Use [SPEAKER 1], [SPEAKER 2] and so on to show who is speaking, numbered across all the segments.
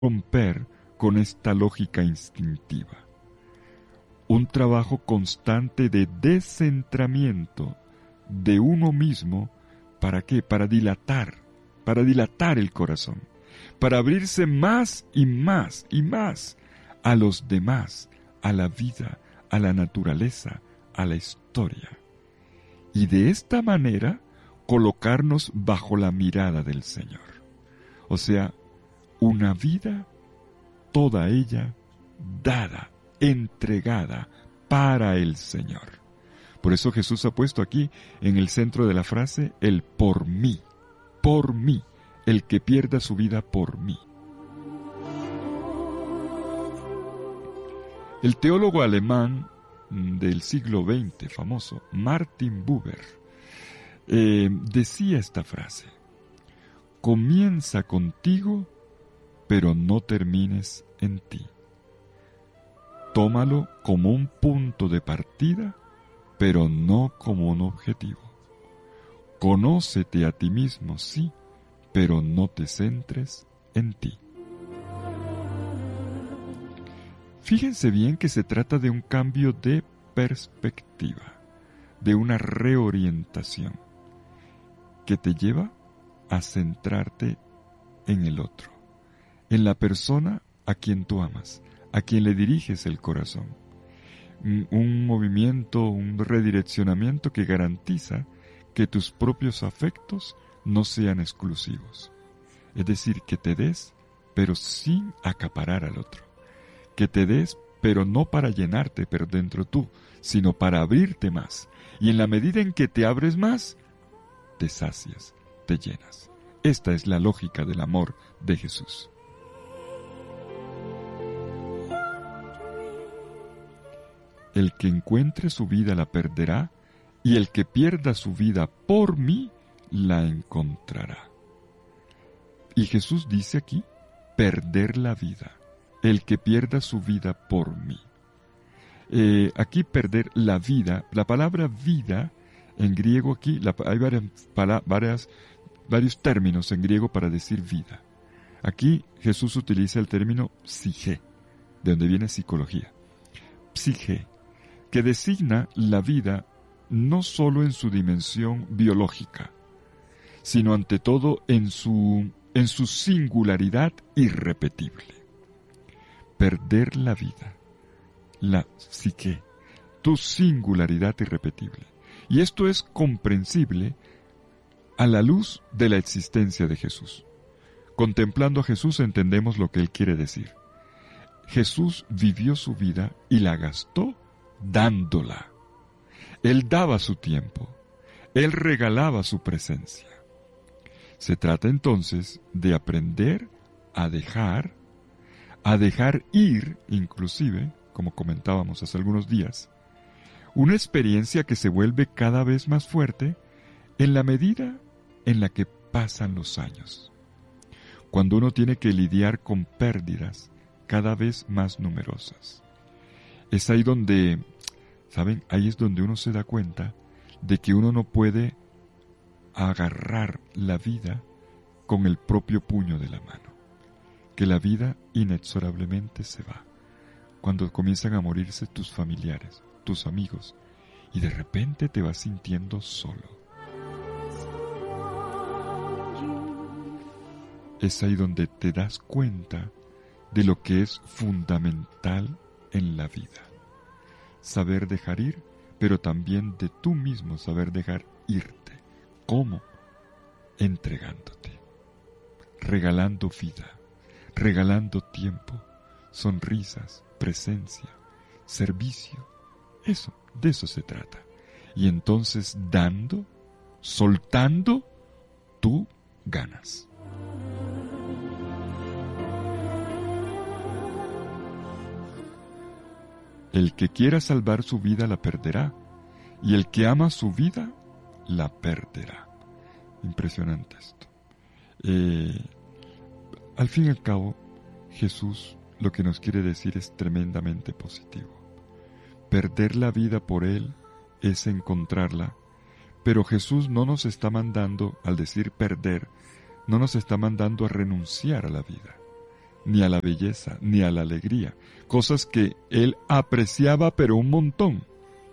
[SPEAKER 1] romper con esta lógica instintiva. Un trabajo constante de descentramiento de uno mismo. ¿Para qué? Para dilatar el corazón, para abrirse más y más y más a los demás, a la vida, a la naturaleza, a la historia. Y de esta manera colocarnos bajo la mirada del Señor. O sea, una vida, toda ella, dada, entregada para el Señor. Por eso Jesús ha puesto aquí en el centro de la frase el por mí, el que pierda su vida por mí. El teólogo alemán del siglo XX, famoso, Martin Buber, decía esta frase: comienza contigo, pero no termines en ti. Tómalo como un punto de partida, pero no como un objetivo. Conócete a ti mismo, sí, pero no te centres en ti. Fíjense bien que se trata de un cambio de perspectiva, de una reorientación que te lleva a centrarte en el otro, en la persona a quien tú amas, a quien le diriges el corazón. Un movimiento, un redireccionamiento que garantiza que tus propios afectos no sean exclusivos. Es decir, que te des, pero sin acaparar al otro. Que te des, pero no para llenarte por dentro tú, sino para abrirte más. Y en la medida en que te abres más, te sacias, te llenas. Esta es la lógica del amor de Jesús. El que encuentre su vida la perderá, y el que pierda su vida por mí la encontrará. Y Jesús dice aquí, perder la vida, el que pierda su vida por mí. Aquí perder la vida, la palabra vida en griego aquí, hay varios términos en griego para decir vida. Aquí Jesús utiliza el término psique, de donde viene psicología. Psique, que designa la vida no solo en su dimensión biológica, sino ante todo en su singularidad irrepetible. Perder la vida, la psique, tu singularidad irrepetible. Y esto es comprensible a la luz de la existencia de Jesús. Contemplando a Jesús entendemos lo que Él quiere decir. Jesús vivió su vida y la gastó dándola. Él daba su tiempo. Él regalaba su presencia. Se trata entonces de aprender a dejar ir, inclusive, como comentábamos hace algunos días, una experiencia que se vuelve cada vez más fuerte en la medida en la que pasan los años. Cuando uno tiene que lidiar con pérdidas cada vez más numerosas. Es ahí donde, ¿saben? Ahí es donde uno se da cuenta de que uno no puede agarrar la vida con el propio puño de la mano. Que la vida inexorablemente se va. Cuando comienzan a morirse tus familiares, tus amigos, y de repente te vas sintiendo solo. Es ahí donde te das cuenta de lo que es fundamental en la vida. Saber dejar ir, pero también de tú mismo saber dejar irte. ¿Cómo? Entregándote, regalando vida, regalando tiempo, sonrisas, presencia, servicio. Eso, de eso se trata. Y entonces dando, soltando, tú ganas. El que quiera salvar su vida la perderá, y el que ama su vida la perderá. Impresionante esto. Al fin y al cabo, Jesús lo que nos quiere decir es tremendamente positivo. Perder la vida por Él es encontrarla, pero Jesús no nos está mandando, al decir perder, no nos está mandando a renunciar a la vida, ni a la belleza, ni a la alegría, cosas que él apreciaba pero un montón.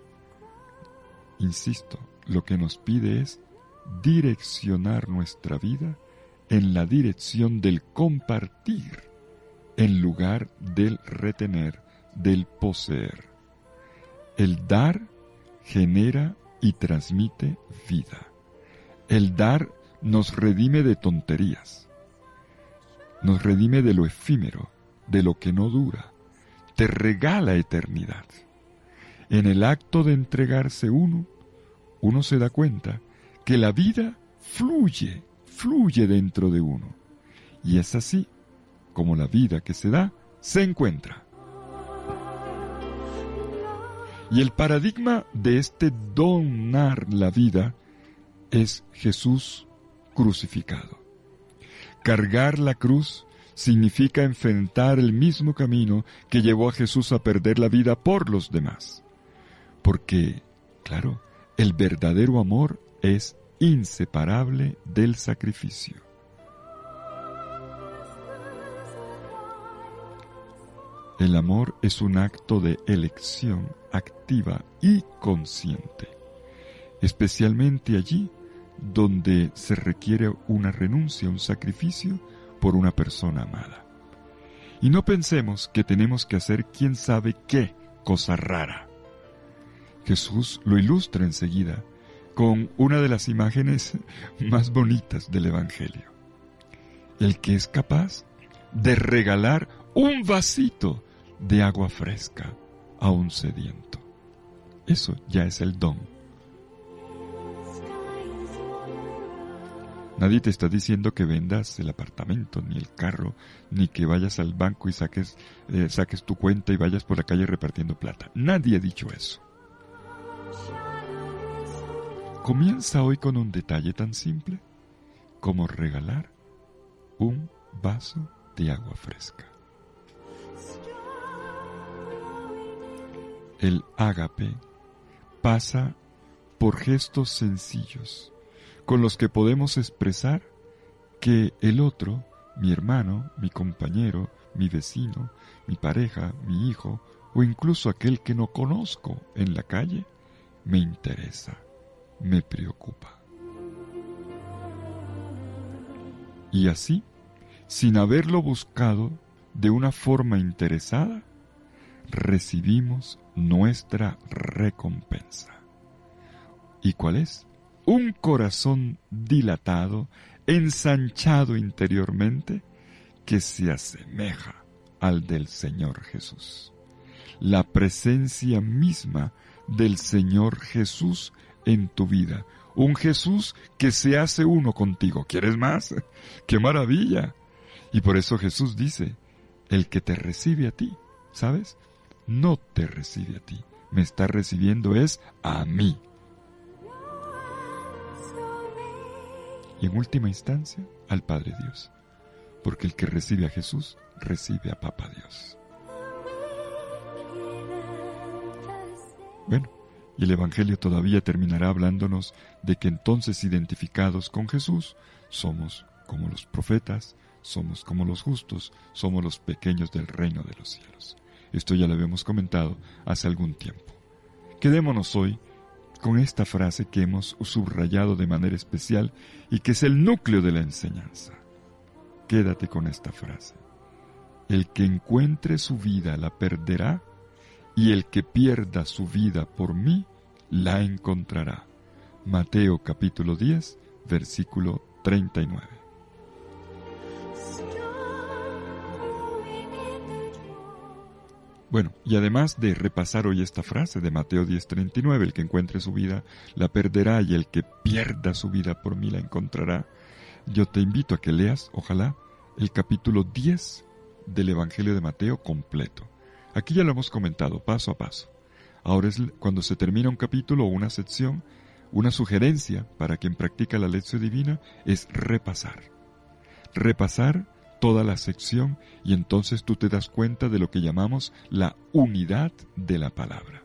[SPEAKER 1] Insisto, lo que nos pide es direccionar nuestra vida en la dirección del compartir, en lugar del retener, del poseer. El dar genera y transmite vida. El dar nos redime de tonterías, nos redime de lo efímero, de lo que no dura, te regala eternidad. En el acto de entregarse uno se da cuenta que la vida fluye dentro de uno. Y es así como la vida que se da se encuentra. Y el paradigma de este donar la vida es Jesús crucificado. Cargar la cruz significa enfrentar el mismo camino que llevó a Jesús a perder la vida por los demás. Porque, claro, el verdadero amor es inseparable del sacrificio. El amor es un acto de elección activa y consciente, especialmente allí donde se requiere una renuncia, un sacrificio por una persona amada. Y no pensemos que tenemos que hacer quién sabe qué cosa rara. Jesús lo ilustra enseguida con una de las imágenes más bonitas del Evangelio. El que es capaz de regalar un vasito de agua fresca a un sediento. Eso ya es el don. Nadie te está diciendo que vendas el apartamento, ni el carro, ni que vayas al banco y saques tu cuenta y vayas por la calle repartiendo plata. Nadie ha dicho eso. Comienza hoy con un detalle tan simple como regalar un vaso de agua fresca. El ágape pasa por gestos sencillos con los que podemos expresar que el otro, mi hermano, mi compañero, mi vecino, mi pareja, mi hijo, o incluso aquel que no conozco en la calle, me interesa, me preocupa. Y así, sin haberlo buscado de una forma interesada, recibimos nuestra recompensa. ¿Y cuál es? Un corazón dilatado, ensanchado interiormente, que se asemeja al del Señor Jesús. La presencia misma del Señor Jesús en tu vida. Un Jesús que se hace uno contigo. ¿Quieres más? ¡Qué maravilla! Y por eso Jesús dice, el que te recibe a ti, ¿sabes? No te recibe a ti, me está recibiendo es a mí. Y en última instancia, al Padre Dios, porque el que recibe a Jesús, recibe a Papá Dios. Bueno, y el Evangelio todavía terminará hablándonos de que entonces, identificados con Jesús, somos como los profetas, somos como los justos, somos los pequeños del reino de los cielos. Esto ya lo habíamos comentado hace algún tiempo. Quedémonos hoy con esta frase que hemos subrayado de manera especial y que es el núcleo de la enseñanza. Quédate con esta frase. El que encuentre su vida la perderá, y el que pierda su vida por mí la encontrará. Mateo capítulo 10, versículo 39. Bueno, y además de repasar hoy esta frase de Mateo 10:39, el que encuentre su vida la perderá y el que pierda su vida por mí la encontrará, yo te invito a que leas, ojalá, el capítulo 10 del Evangelio de Mateo completo. Aquí ya lo hemos comentado, paso a paso. Ahora es cuando se termina un capítulo o una sección, una sugerencia para quien practica la lección divina es repasar. Repasar toda la sección y entonces tú te das cuenta de lo que llamamos la unidad de la palabra.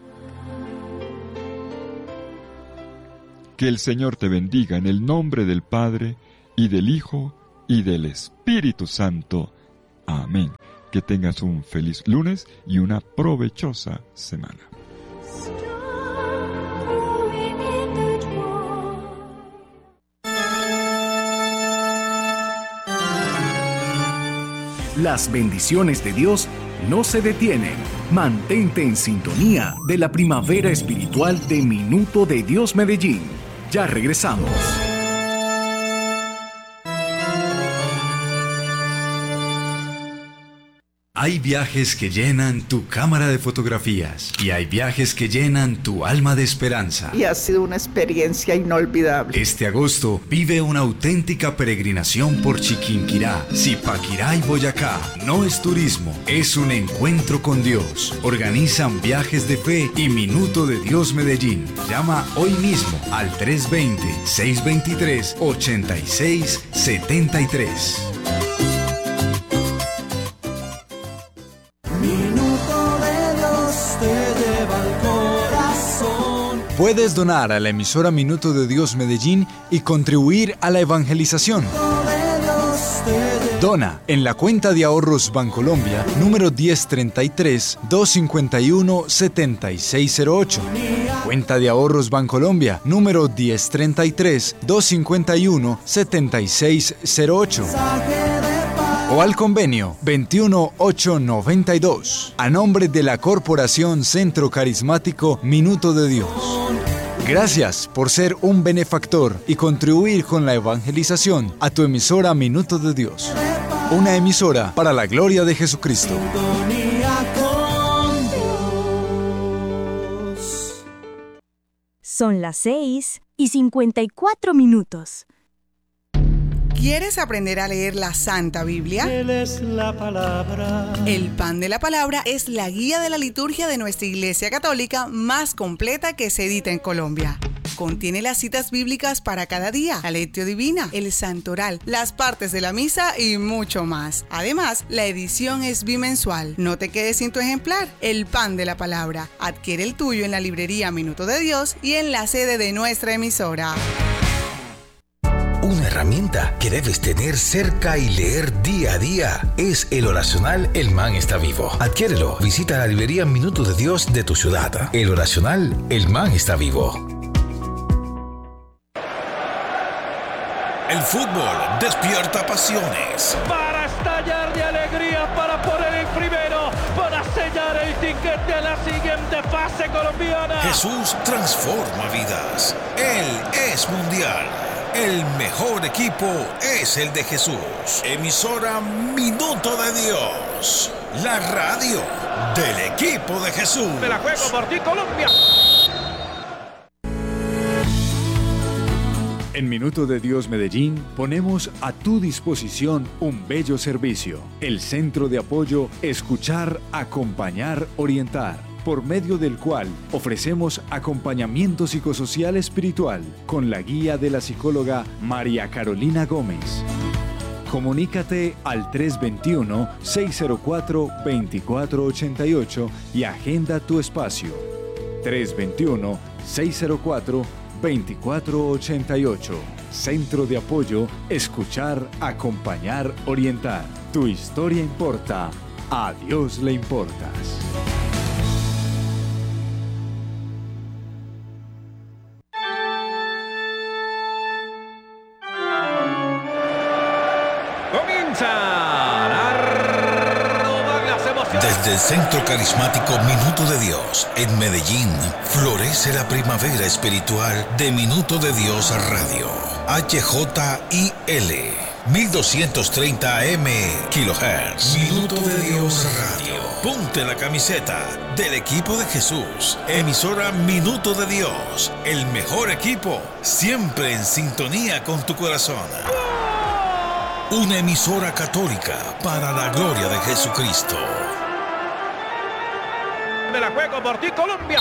[SPEAKER 1] Que el Señor te bendiga en el nombre del Padre y del Hijo y del Espíritu Santo. Amén. Que tengas un feliz lunes y una provechosa semana.
[SPEAKER 2] Las bendiciones de Dios no se detienen. Mantente en sintonía de la primavera espiritual de Minuto de Dios Medellín. Ya regresamos. Hay viajes que llenan tu cámara de fotografías y hay viajes que llenan tu alma de esperanza.
[SPEAKER 3] Y ha sido una experiencia inolvidable.
[SPEAKER 2] Este agosto vive una auténtica peregrinación por Chiquinquirá, Zipaquirá y Boyacá. No es turismo, es un encuentro con Dios. Organizan Viajes de Fe y Minuto de Dios Medellín. Llama hoy mismo al 320-623-8673. Puedes donar a la emisora Minuto de Dios Medellín y contribuir a la evangelización. Dona en la cuenta de ahorros Bancolombia, número 1033-251-7608. Cuenta de ahorros Bancolombia, número 1033-251-7608. O al convenio 21892, a nombre de la Corporación Centro Carismático Minuto de Dios. Gracias por ser un benefactor y contribuir con la evangelización a tu emisora Minuto de Dios. Una emisora para la gloria de Jesucristo.
[SPEAKER 4] Son las 6:54.
[SPEAKER 5] ¿Quieres aprender a leer la Santa Biblia?
[SPEAKER 6] Él es la palabra.
[SPEAKER 5] El Pan de la Palabra es la guía de la liturgia de nuestra Iglesia Católica más completa que se edita en Colombia. Contiene las citas bíblicas para cada día, la lectio divina, el santoral, las partes de la misa y mucho más. Además, la edición es bimensual. No te quedes sin tu ejemplar. El Pan de la Palabra. Adquiere el tuyo en la librería Minuto de Dios y en la sede de nuestra emisora.
[SPEAKER 7] Una herramienta que debes tener cerca y leer día a día es el oracional El Man está vivo. Adquiérelo. Visita la librería Minuto de Dios de tu ciudad. El oracional El Man está vivo. El fútbol despierta pasiones.
[SPEAKER 6] Para estallar de alegría, para poner el primero, para sellar el tiquete a la siguiente fase colombiana.
[SPEAKER 7] Jesús transforma vidas. Él es mundial. El mejor equipo es el de Jesús. Emisora Minuto de Dios. La radio del equipo de Jesús.
[SPEAKER 6] Me la juego por ti, Colombia.
[SPEAKER 2] En Minuto de Dios Medellín ponemos a tu disposición un bello servicio. El Centro de Apoyo Escuchar, Acompañar, Orientar, por medio del cual ofrecemos acompañamiento psicosocial espiritual con la guía de la psicóloga María Carolina Gómez. Comunícate al 321-604-2488 y agenda tu espacio. 321-604-2488. Centro de Apoyo Escuchar, Acompañar, Orientar. Tu historia importa. A Dios le importas.
[SPEAKER 7] Desde el Centro Carismático Minuto de Dios en Medellín, florece la primavera espiritual de Minuto de Dios Radio. HJIL 1230 AM kHz. Minuto de Dios Radio. Ponte la camiseta del equipo de Jesús. Emisora Minuto de Dios. El mejor equipo, siempre en sintonía con tu corazón. Una emisora católica para la gloria de Jesucristo.
[SPEAKER 6] Me la juego por ti, Colombia.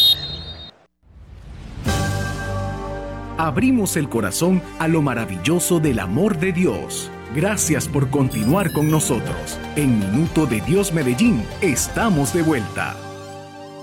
[SPEAKER 2] Abrimos el corazón a lo maravilloso del amor de Dios. Gracias por continuar con nosotros. En Minuto de Dios Medellín estamos de vuelta.